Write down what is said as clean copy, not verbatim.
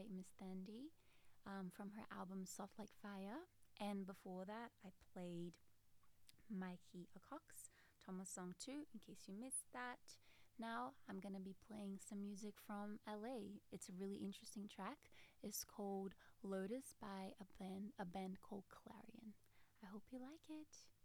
by Miss Dandy from her album Soft Like Fire. And before that, I played Mikey Acox, Thomas Song 2, in case you missed that. Now I'm gonna be playing some music from LA. It's a really interesting track. It's called Lotus by a band called Clarion. I hope you like it.